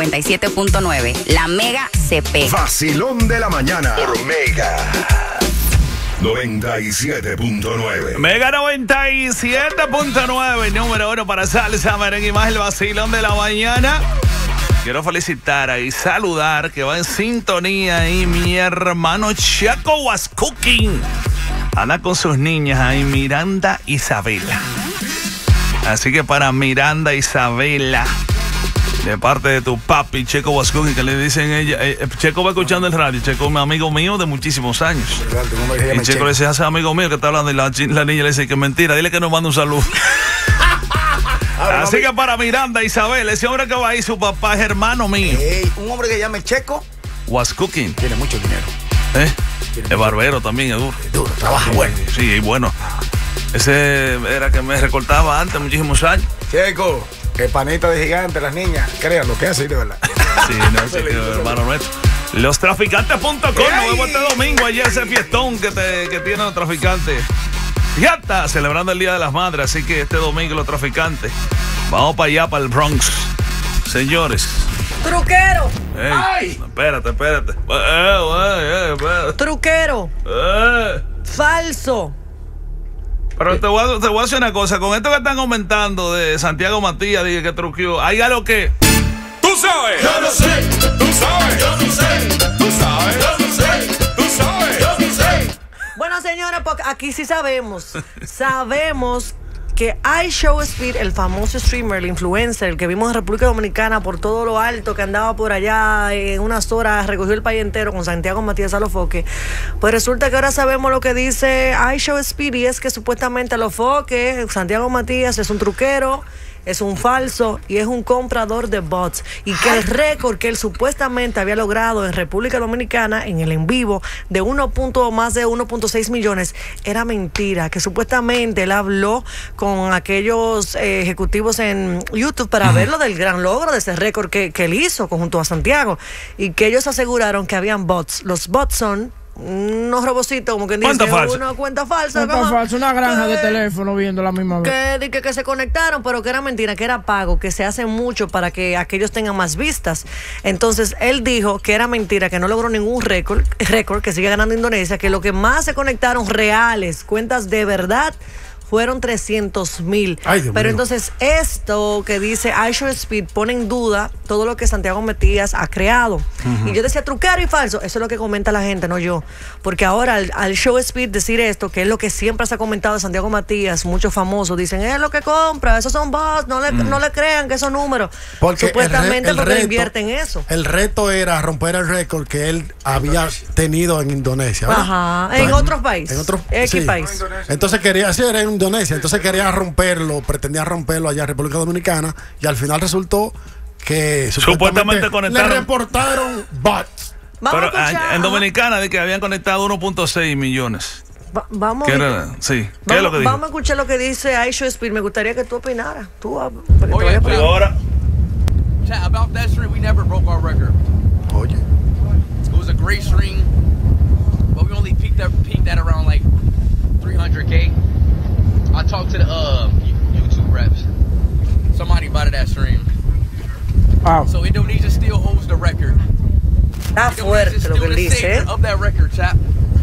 97.9. La Mega se pega. Vacilón de la mañana por Mega 97.9. Mega 97.9, número 1 para salsa, merengue y más, el vacilón de la mañana. Quiero felicitar y saludar que va en sintonía ahí mi hermano Checo Was Cooking. Anda con sus niñas ahí, Miranda y Isabela. Así que para Miranda Isabela, de parte de tu papi Checo Was Cooking, que le dicen ella, Checo va escuchando el radio. Checo es un amigo mío de muchísimos años. Y Checo le dice, hace amigo mío que está hablando, y la niña le dice que mentira, dile que nos manda un saludo. Así que para Miranda Isabel, ese hombre que va ahí, su papá es hermano mío. Un hombre que llama Checo Was Cooking. tiene mucho dinero. Es barbero también, es duro. Duro, trabaja bueno. Sí, y bueno. Ese era que me recortaba antes, muchísimos años. Checo, que panita de gigante, las niñas, crean lo que hace, de verdad. Sí, no sé, hermano nuestro. Lostraficantes.com, nos vemos este domingo, allá ese fiestón que tienen los traficantes. Ya está celebrando el Día de las Madres, así que este domingo los traficantes. Vamos para allá, para el Bronx. Señores. ¡Truquero! Ey, espérate. ¡Truquero! ¡Falso! Pero te voy a hacer una cosa. Con esto que están comentando de Santiago Matías, dije que truqueó. Hay algo que... Tú sabes. Yo no sé. Tú sabes. Yo no sé. Tú sabes. Yo no sé. Tú sabes. Yo no sé. Bueno, señora, porque aquí sí sabemos. Sabemos que iShow Speed, el famoso streamer, el influencer, el que vimos en República Dominicana por todo lo alto, que andaba por allá en unas horas, recogió el país entero con Santiago Matías Alofoque. Pues resulta que ahora sabemos lo que dice iShow Speed, y es que supuestamente Alofoque, Santiago Matías, es un truquero, es un falso y es un comprador de bots, y que el récord que él supuestamente había logrado en República Dominicana en el en vivo de más de 1.6 millones era mentira, que supuestamente él habló con aquellos ejecutivos en YouTube para ver lo del gran logro de ese récord que él hizo junto a Santiago, y que ellos aseguraron que habían bots. Los bots son unos robocitos, como que dice, una cuenta falsa. Una granja de teléfono viendo la misma vez. Que se conectaron, pero que era mentira, que era pago, que se hace mucho para que aquellos tengan más vistas. Entonces, él dijo que era mentira, que no logró ningún récord, que sigue ganando Indonesia, que lo que más se conectaron reales, cuentas de verdad, fueron 300,000. Pero entonces esto que dice iShow Speed pone en duda todo lo que Santiago Matías ha creado. Y yo decía truquero y falso. Eso es lo que comenta la gente, no yo. Porque ahora al Show Speed decir esto, que es lo que siempre se ha comentado de Santiago Matías, muchos famosos dicen, es lo que compra, esos son bots, no le crean que esos números. Porque supuestamente porque él invierte en eso. El reto era romper el récord que él había tenido en Indonesia, ¿verdad? Ajá, en otros países. En otros país. Entonces quería hacer en Indonesia, entonces quería romperlo, pretendía romperlo allá en República Dominicana, y al final resultó que supuestamente conectaron, le reportaron bots. Pero en Dominicana de que habían conectado 1.6 millones. Vamos ¿Qué era? Sí. ¿Qué es lo que dijo? Vamos a escuchar lo que dice iShow Speed. Me gustaría que tú opinaras. Ahora. Chat, about that stream, we never broke our record. Oye. It was a great stream, but we only peaked at around like 300K. I talked to the YouTube reps. Somebody bought that stream. Wow. So Indonesia still holds the record. Está fuerte lo que él dice. Of that record, chap.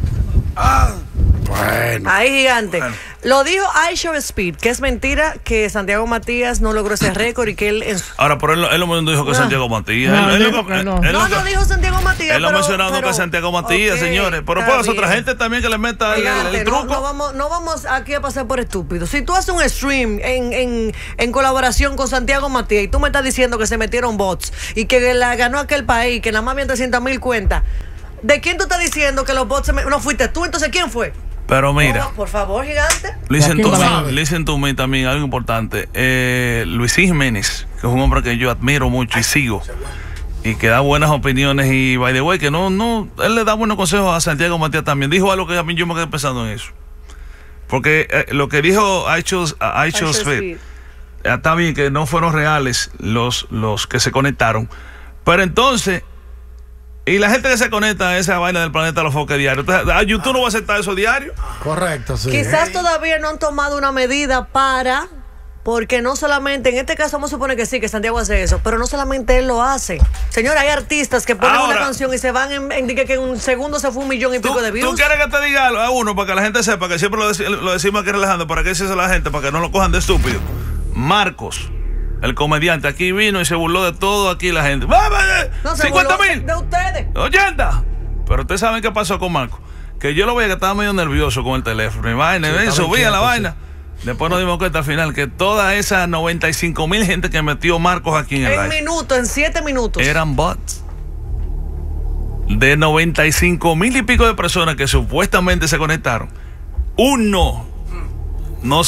Bueno. Ahí, gigante. Lo dijo iShow Speed, que es mentira que Santiago Matías no logró ese récord y que él... Ahora, pero él no dijo que Santiago Matías. No dijo Santiago Matías. Él lo ha mencionado que Santiago Matías, señores. Pero pues otra gente también que le meta el truco. No vamos aquí a pasar por estúpidos. Si tú haces un stream en colaboración con Santiago Matías y tú me estás diciendo que se metieron bots y que la ganó aquel país, que nada más había 300,000 cuentas, ¿de quién tú estás diciendo que los bots no fuiste tú? Entonces, ¿quién fue? Pero mira, por favor, gigante. Listen to me también, algo importante. Luis Jiménez, que es un hombre que yo admiro mucho y sigo, y que da buenas opiniones, y by the way, que él le da buenos consejos a Santiago Matías también. Dijo algo que a mí yo me quedé pensando en eso. Porque lo que dijo iShow Speed, está bien que no fueron reales los que se conectaron. Pero entonces... Y la gente que se conecta a esa vaina del planeta Alofoque diario, entonces, YouTube no va a aceptar eso diario. Correcto, sí. Quizás todavía no han tomado una medida para porque no solamente, en este caso vamos a suponer que sí, que Santiago hace eso, pero no solamente él lo hace. Señora, hay artistas que ponen una canción y se van que en un segundo se fue 1 millón y pico de views. ¿Tú quieres que te diga algo a uno para que la gente sepa que siempre lo decimos aquí relajando, para que dice la gente, para que no lo cojan de estúpido? Marcos, el comediante, aquí vino y se burló de todo aquí la gente. No, 50,000 de ustedes. 80. Pero ustedes saben qué pasó con Marcos. Que yo lo veía que estaba medio nervioso con el teléfono. Y vaina, subía la vaina. Después nos dimos cuenta al final que toda esa 95,000 gente que metió Marcos aquí en el live. En 7 minutos. Eran bots. De 95,000 y pico de personas que supuestamente se conectaron, uno no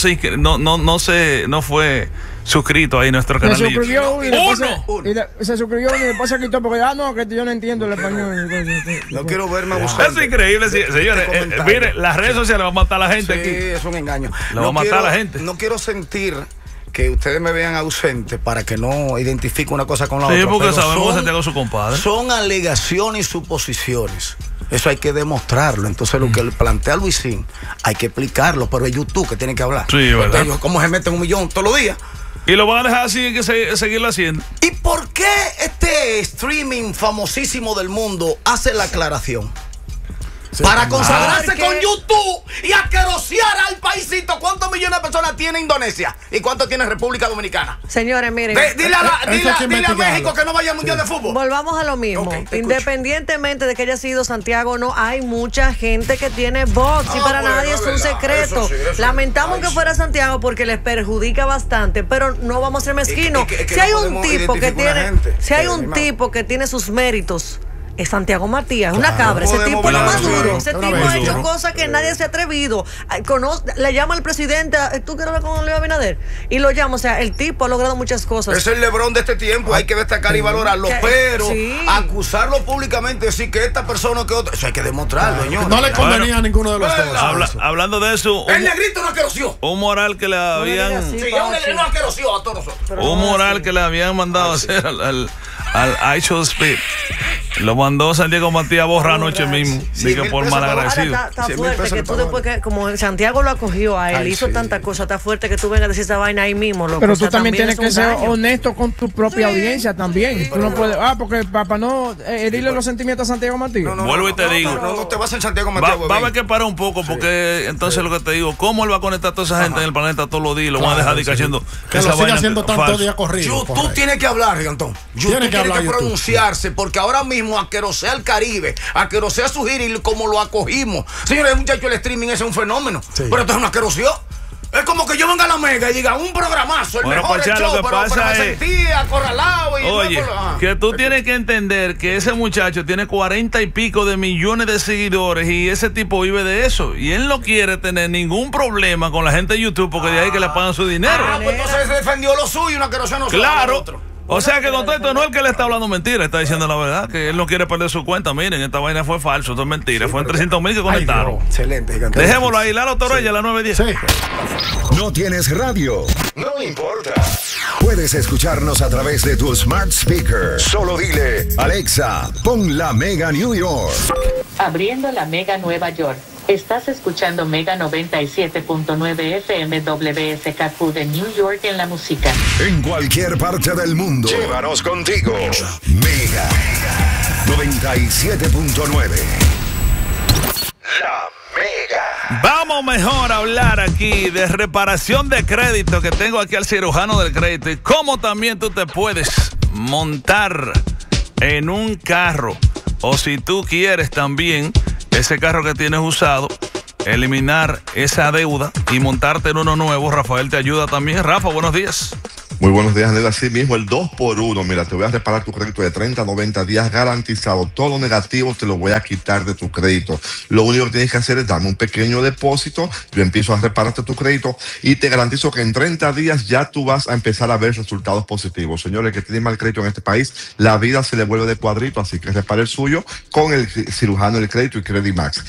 fue suscrito ahí en nuestro canal. Se suscribió y después se suscribió y después se quitó porque que yo no entiendo el español. No quiero verme abusado. Eso es increíble, señores. Mire, las redes sociales van a matar a la gente aquí. Sí, es un engaño. Lo va a matar a la gente. No quiero sentir que ustedes me vean ausente para que no identifique una cosa con la otra. Sí, porque sabemos que Santiago es su compadre. Son alegaciones y suposiciones. Eso hay que demostrarlo. Entonces, lo que le plantea Luisín, hay que explicarlo. Pero es YouTube que tiene que hablar. Sí, ¿verdad? Ellos, ¿cómo se meten 1 millón todos los días? Y lo van a dejar así, hay que seguirlo haciendo. ¿Y por qué este streaming famosísimo del mundo hace la aclaración? Sí, para consagrarse con YouTube y asquerosear al paísito. ¿Cuántos millones de personas tiene Indonesia? ¿Y cuántos tiene República Dominicana? Señores, miren. Dile a México que no vaya al Mundial de Fútbol. Volvamos a lo mismo. Independientemente de que haya sido Santiago o no, hay mucha gente que tiene bots y para nadie es un secreto. Lamentamos que fuera Santiago porque les perjudica bastante, pero no vamos a ser mezquinos. Si hay un tipo que tiene sus méritos, es Santiago Matías, una cabra. Ese tipo es lo más duro. Ese tipo ha hecho cosas que nadie se ha atrevido. Le llama al presidente, ¿tú quieres hablar con Leo Abinader? Y lo llama, o sea, el tipo ha logrado muchas cosas. Es el LeBron de este tiempo, hay que destacar y valorarlo, pero acusarlo públicamente, decir que esta persona o que otra, eso hay que demostrarlo, señor. No le convenía a ninguno de los dos. Hablando de eso, el negrito no asquerosió. Un moral que le habían... Sí, un negrito no asquerosió a todos nosotros. Un moral que le habían mandado a hacer al iShow Speed. Lo mandó Santiago Matías borrar anoche mismo. Digo, por mal agradecido. Está fuerte que tú después que, como Santiago lo acogió a él, hizo tanta cosa, está fuerte que tú vengas a decir esa vaina ahí mismo. Loco. Pero tú también tienes que ser honesto con tu propia audiencia también. Tú no puedes, porque para no herirle los sentimientos a Santiago Matías. Vuelvo y te digo. No te vas en Santiago Matías. Va a haber que parar un poco, porque entonces lo que te digo, ¿cómo él va a conectar a toda esa gente en el planeta todos los días? Lo van a dejar haciendo que lo siga haciendo tantos días corridos. Tú tienes que hablar, Gigantón. Tiene que pronunciarse, porque ahora mismo asquerosea el Caribe, asquerosea su gira y como lo acogimos. Señores, muchachos, el streaming es un fenómeno. Sí. Pero esto es una asquerosidad. Es como que yo venga a la Mega y diga un programazo, el mejor show, pero me sentí acorralado. Oye, que tú tienes que entender que ese muchacho tiene 40 y pico de millones de seguidores y ese tipo vive de eso. Y él no quiere tener ningún problema con la gente de YouTube porque de ahí que le pagan su dinero. Pues entonces se defendió lo suyo y una asquerosidad no claro. Otro. O sea que don Teto no es el que le está hablando mentira, está diciendo la verdad, que él no quiere perder su cuenta. Miren, esta vaina fue falso, esto es mentira. Sí, fue en 300,000 que conectaron. Excelente, Gigante. Dejémoslo ahí, Lalo Torrella, la 910. Sí. ¿No tienes radio? No importa. Puedes escucharnos a través de tu smart speaker. Solo dile, Alexa, pon la Mega New York. Abriendo la Mega Nueva York. Estás escuchando Mega 97.9 FM WSKQ de New York en la música. En cualquier parte del mundo. Llévanos contigo. Mega 97.9. La Mega. Vamos mejor a hablar aquí de reparación de crédito, que tengo aquí al cirujano del crédito, y cómo también tú te puedes montar en un carro, o si tú quieres también ese carro que tienes usado, eliminar esa deuda y montarte en uno nuevo. Rafael te ayuda también. Rafa, buenos días. Muy buenos días, Anel. Así mismo, el 2x1. Mira, te voy a reparar tu crédito de 30 a 90 días garantizado. Todo negativo te lo voy a quitar de tu crédito. Lo único que tienes que hacer es darme un pequeño depósito. Yo empiezo a repararte tu crédito y te garantizo que en 30 días ya tú vas a empezar a ver resultados positivos. Señores, que tienen mal crédito en este país, la vida se le vuelve de cuadrito, así que repare el suyo con el cirujano del crédito y Credit Max.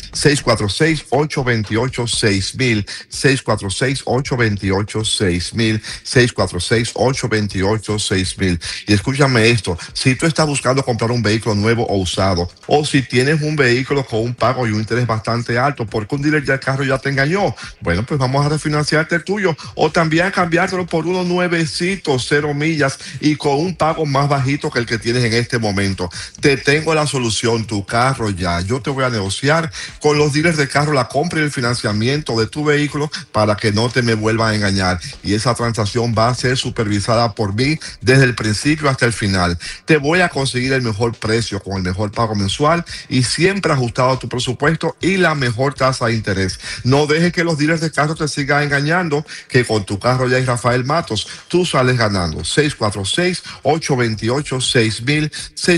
646-828-6000. 646-828-6000. 646 646-828-6000. Y escúchame esto, si tú estás buscando comprar un vehículo nuevo o usado, o si tienes un vehículo con un pago y un interés bastante alto porque un dealer del carro ya te engañó, bueno, pues vamos a refinanciarte el tuyo, o también a cambiártelo por unos nuevecitos, 0 millas y con un pago más bajito que el que tienes en este momento. Te tengo la solución, tu carro ya. Yo te voy a negociar con los dealers de carro la compra y el financiamiento de tu vehículo para que no te me vuelvan a engañar. Y esa transacción va a ser supervisada por mí desde el principio hasta el final. Te voy a conseguir el mejor precio con el mejor pago mensual y siempre ajustado a tu presupuesto y la mejor tasa de interés. No dejes que los dealers de carro te sigan engañando, que con tu carro ya es Rafael Matos. Tú sales ganando. 646-828-6000,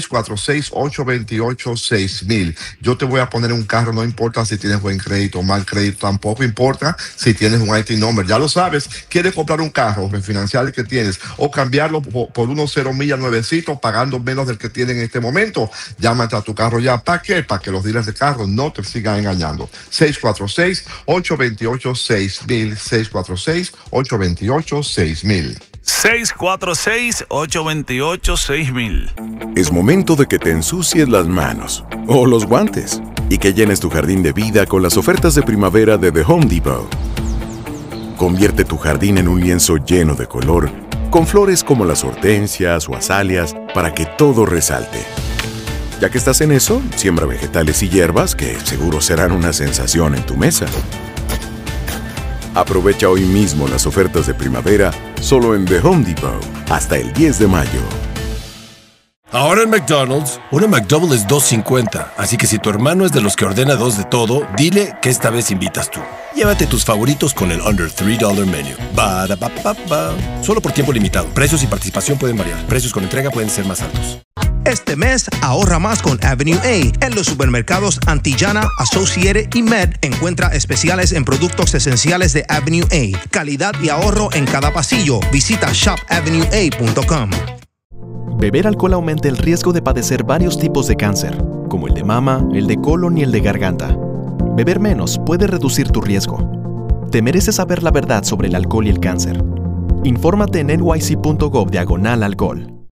646-828-6000. Yo te voy a poner un carro, no importa si tienes buen crédito o mal crédito, tampoco importa si tienes un IT number. Ya lo sabes, quieres comprar un carro, refinanciar el que tienes o cambiarlo por unos 0 millas nuevecitos, pagando menos del que tienen en este momento. Llámate a tu carro ya. ¿Para qué? Para que los dealers de carro no te sigan engañando. 646-828-6000, 646-828-6000. 646-828-6000. Es momento de que te ensucies las manos o los guantes y que llenes tu jardín de vida con las ofertas de primavera de The Home Depot. Convierte tu jardín en un lienzo lleno de color, con flores como las hortensias o azaleas para que todo resalte. Ya que estás en eso, siembra vegetales y hierbas que seguro serán una sensación en tu mesa. Aprovecha hoy mismo las ofertas de primavera solo en The Home Depot hasta el 10 de mayo. Ahora en McDonald's, una McDouble es $2.50, así que si tu hermano es de los que ordena 2 de todo, dile que esta vez invitas tú. Llévate tus favoritos con el Under $3 Menu. Ba-da-ba-ba-ba. Solo por tiempo limitado. Precios y participación pueden variar. Precios con entrega pueden ser más altos. Este mes, ahorra más con Avenue A. En los supermercados Antillana, Associated y Med, encuentra especiales en productos esenciales de Avenue A. Calidad y ahorro en cada pasillo. Visita shopavenua.com. Beber alcohol aumenta el riesgo de padecer varios tipos de cáncer, como el de mama, el de colon y el de garganta. Beber menos puede reducir tu riesgo. Te mereces saber la verdad sobre el alcohol y el cáncer. Infórmate en nyc.gov/alcohol.